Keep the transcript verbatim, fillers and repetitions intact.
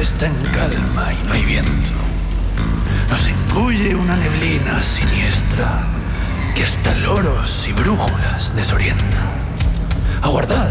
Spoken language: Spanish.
está en calma y no hay viento. Nos engulle una neblina siniestra que hasta loros y brújulas desorienta. Aguardad,